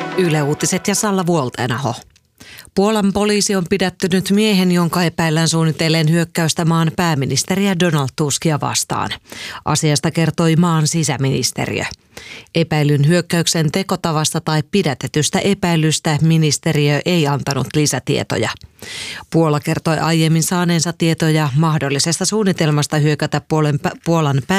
Yle Uutiset ja Salla Vuoltenaho. Puolan poliisi on pidättynyt miehen, jonka epäillään suunnitelleen hyökkäystä maan pääministeriä Donald Tuskia vastaan. Asiasta kertoi maan sisäministeriö. Epäilyn hyökkäyksen tekotavasta tai pidätetystä epäilystä ministeriö ei antanut lisätietoja. Puola kertoi aiemmin saaneensa tietoja mahdollisesta suunnitelmasta hyökätä Puolan